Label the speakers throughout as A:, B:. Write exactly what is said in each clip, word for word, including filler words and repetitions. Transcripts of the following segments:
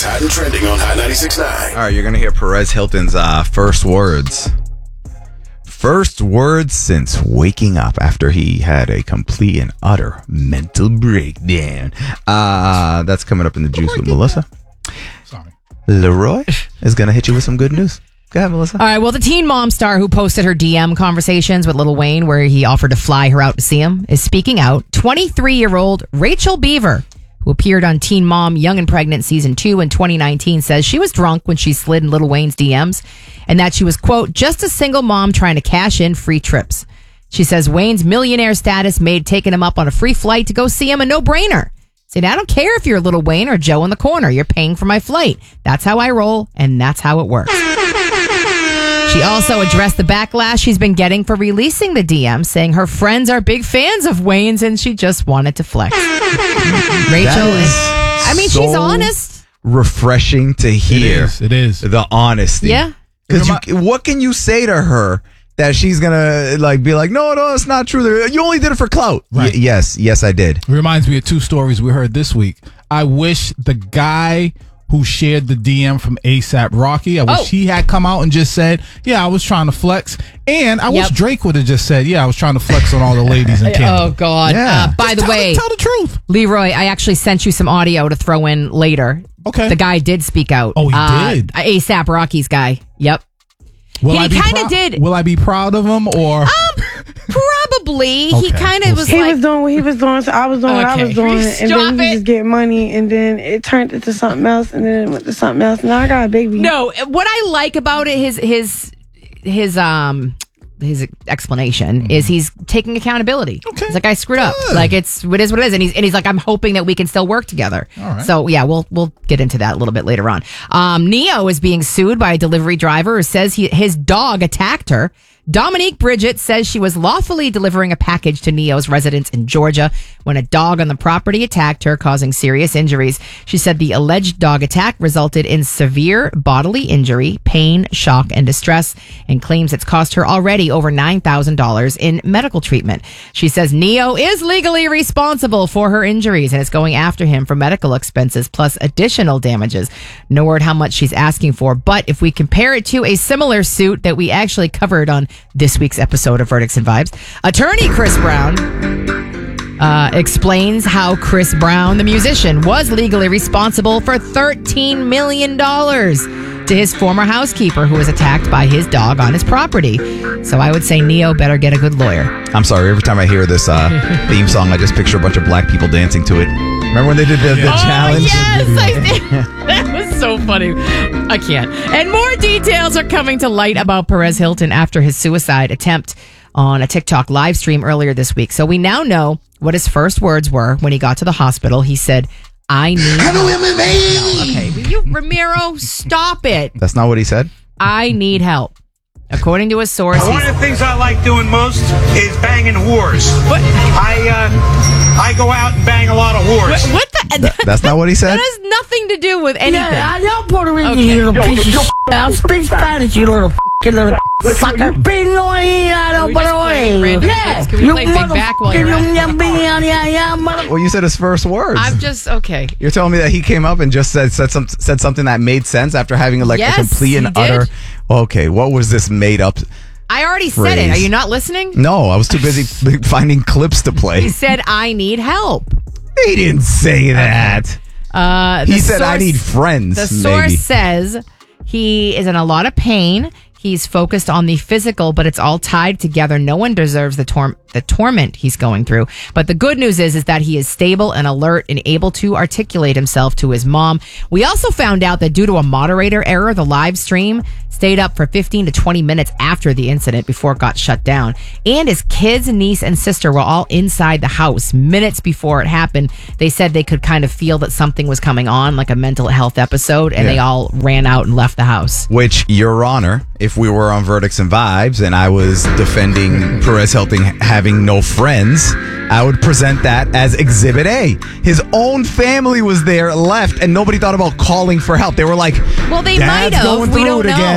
A: hot and trending on Hot ninety-six point nine.
B: All right, you're going to hear Perez Hilton's uh, first words. First words since waking up after he had a complete and utter mental breakdown. Uh, that's coming up in the juice with Melissa.
C: Sorry.
B: Leroy is going to hit you with some good news. Go ahead, Melissa.
D: All right, well, the teen mom star who posted her D M conversations with Lil Wayne where he offered to fly her out to see him is speaking out. twenty-three-year-old Rachel Beaver, who appeared on Teen Mom Young and Pregnant Season two in twenty nineteen, says she was drunk when she slid in Lil Wayne's D Ms and that she was, quote, just a single mom trying to cash in free trips. She says Wayne's millionaire status made taking him up on a free flight to go see him a no-brainer. Said, I don't care if you're Lil Wayne or Joe in the corner. You're paying for my flight. That's how I roll, and that's how it works. She also addressed the backlash she's been getting for releasing the D M, saying her friends are big fans of Wayne's and she just wanted to flex. Rachel is, I mean,
B: so
D: she's honest.
B: Refreshing to hear.
C: It is. It is.
B: The honesty.
D: Yeah.
B: Because what can you say to her that she's gonna like be like, no, no, it's not true. You only did it for clout.
C: Right.
B: Y- yes, yes, I did.
C: It reminds me of two stories we heard this week. I wish the guy who shared the D M from ASAP Rocky, I wish
D: Oh.
C: he had come out and just said, yeah, I was trying to flex. And I
D: Yep.
C: wish Drake would have just said, yeah, I was trying to flex on all the ladies in Canada.
D: Oh, God.
B: Yeah.
D: Uh, by
C: Just
D: the
C: tell
D: way,
C: tell the truth.
D: Leroy, I actually sent you some audio to throw in later.
C: Okay.
D: The guy did speak out.
C: Oh, he
D: uh,
C: did?
D: ASAP Rocky's guy. Yep.
C: Will
D: He
C: I be
D: kinda
C: prou-
D: did.
C: Will I be proud of him or?
D: Um, probably. He
C: Okay,
D: kind of
C: we'll
D: was
C: see.
E: He
D: like,
E: was doing what he was doing, so I was doing what I
D: Okay.
E: was doing, and
D: Stop
E: then he
D: it.
E: just get money, and then it turned into something else, and then it went to something else. Now I got a baby.
D: no, what I like about it, his, his, his, um, his explanation is he's taking accountability.
C: Okay.
D: He's like, I screwed up.
C: Good.
D: Like it's it is what it is, and he's and he's like, I'm hoping that we can still work together.
C: All right.
D: So yeah, we'll we'll get into that a little bit later on. Um, Neo is being sued by a delivery driver who says he his dog attacked her. Dominique Bridget says she was lawfully delivering a package to Neo's residence in Georgia when a dog on the property attacked her, causing serious injuries. She said the alleged dog attack resulted in severe bodily injury, pain, shock, and distress, and claims it's cost her already over nine thousand dollars in medical treatment. She says Neo is legally responsible for her injuries and is going after him for medical expenses plus additional damages. No word how much she's asking for, but if we compare it to a similar suit that we actually covered on this week's episode of Verdicts and Vibes, attorney Chris Brown uh, explains how Chris Brown, the musician, was legally responsible for thirteen million dollars to his former housekeeper who was attacked by his dog on his property. So I would say Neo better get a good lawyer.
B: I'm sorry. Every time I hear this uh, theme song, I just picture a bunch of black people dancing to it. Remember when they did the, the challenge?
D: Oh, yes, I did. That was so funny. I can't. And more details are coming to light about Perez Hilton after his suicide attempt on a TikTok live stream earlier this week. So we now know what his first words were when he got to the hospital. He said, I need help. No, okay, will you, Ramiro, stop it.
B: That's not what he said?
D: I need help. According to a source,
F: One
D: he's-
F: of the things I like doing most is banging whores.
D: What?
F: I uh, I go out and bang a lot of whores.
D: what the?
B: That, that's not what he said?
D: That has nothing to do with anything.
G: Yeah, I know Puerto Rican,
D: Okay.
G: you little piece of shit. I'll speak Spanish, you little f***ing little sucker. Pinoy,
D: we just play random
G: Yeah,
D: clips? Can we
G: you
D: play Big Back while you're at it?
G: motherfucking-
B: Well, you said his first words.
D: I'm just, okay.
B: You're telling me that he came up and just said said, some, said something that made sense after having like
D: Yes,
B: a complete and
D: he did.
B: utter. Okay, what was this made up?
D: I already said it.
B: Phrase.
D: Are you not listening?
B: No, I was too busy finding clips to play.
D: He said, I need help.
B: He didn't say that.
D: Uh,
B: He
D: the
B: said, "I
D: source-
B: need friends."
D: The source
B: maybe.
D: says he is in a lot of pain. He's focused on the physical, but it's all tied together. No one deserves the tor- the torment he's going through. But the good news is, is that he is stable and alert and able to articulate himself to his mom. We also found out that due to a moderator error, the live stream stayed up for fifteen to twenty minutes after the incident before it got shut down. And his kids, niece, and sister were all inside the house minutes before it happened. They said they could kind of feel that something was coming on, like a mental health episode, and
B: Yeah.
D: they all ran out and left the house.
B: Which, Your Honor, if we were on Verdicts and Vibes and I was defending Perez Hilton having no friends, I would present that as Exhibit A. His own family was there, left, and nobody thought about calling for help. They were like,
D: Well, they
B: Dad's
D: might have.
B: going
D: We
B: through
D: don't
B: it
D: know.
B: again.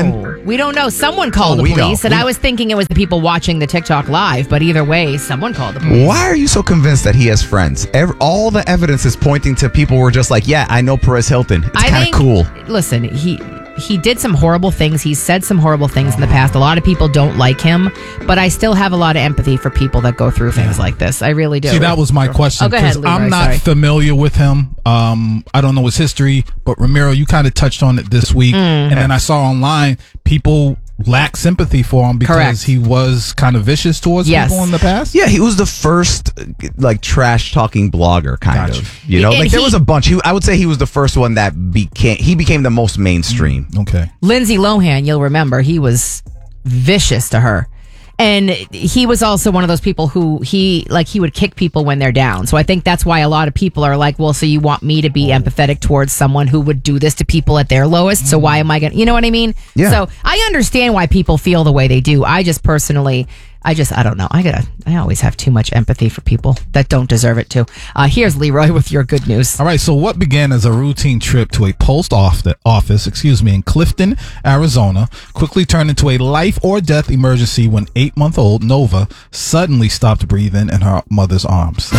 C: happened?
D: We don't know. Someone called
B: Oh,
D: the
B: we know.
D: police, and
B: We-
D: I was thinking it was the people watching the TikTok live, but either way, someone called the police.
B: Why are you so convinced that he has friends? Ev all the evidence is pointing to people who were just like, yeah, I know Perez Hilton. It's
D: I
B: kind
D: think,
B: of cool.
D: Listen, he he did some horrible things. He's said some horrible things in the past. A lot of people don't like him, but I still have a lot of empathy for people that go through things like this. I really do.
C: See, that was my question.
D: Oh, go ahead,
C: 'cause
D: Leroy,
C: I'm not
D: sorry.
C: familiar with him. Um, I don't know his history, but Ramiro, you kind of touched on it this week.
D: Mm.
C: And then I saw online people lack sympathy for him because
D: Correct.
C: he was kind of vicious towards
D: Yes.
C: people in the past.
B: Yeah, he was the first uh, like trash talking blogger, kind
C: Gotcha.
B: of. You know,
D: And
B: like there
D: he-
B: was a bunch. He, I would say he was the first one that became. He became the most mainstream.
C: Okay.
D: Lindsay Lohan, you'll remember, he was vicious to her. And he was also one of those people who he like he would kick people when they're down. So I think that's why a lot of people are like, well, so you want me to be empathetic towards someone who would do this to people at their lowest? So why am I going to, you know what I mean?
B: Yeah.
D: So I understand why people feel the way they do. I just personally, I just, I don't know. I gotta, I always have too much empathy for people that don't deserve it too. Uh, here's Leroy with your good news.
C: All right, so what began as a routine trip to a post off- office, excuse me, in Clifton, Arizona, quickly turned into a life or death emergency when eight-month-old Nova suddenly stopped breathing in her mother's arms.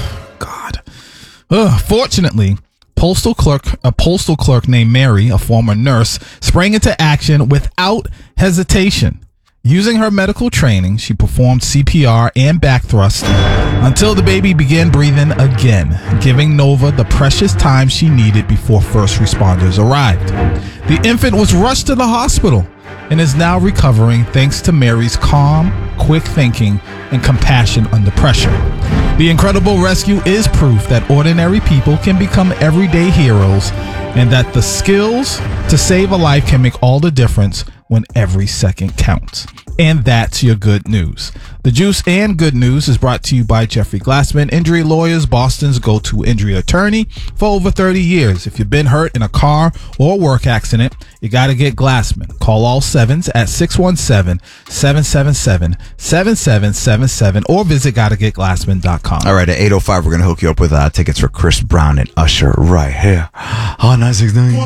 C: God. Ugh, fortunately, postal clerk, a postal clerk named Mary, a former nurse, sprang into action without hesitation. Using her medical training, she performed C P R and back thrust until the baby began breathing again, giving Nova the precious time she needed before first responders arrived. The infant was rushed to the hospital and is now recovering thanks to Mary's calm, quick thinking, and compassion under pressure. The incredible rescue is proof that ordinary people can become everyday heroes and that the skills to save a life can make all the difference when every second counts. And that's your good news. The Juice and Good News is brought to you by Jeffrey Glassman, Injury Lawyers, Boston's go-to injury attorney for over thirty years. If you've been hurt in a car or work accident, you got to get Glassman. Call all sevens at six one seven, seven seven seven, seven seven seven seven or visit gotta get glassman dot com.
B: All right, at eight oh five, we're going to hook you up with uh, tickets for Chris Brown and Usher right here on nine six nine.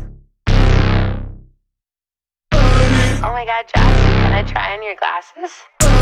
H: Oh my god, Jess, can I try on your glasses?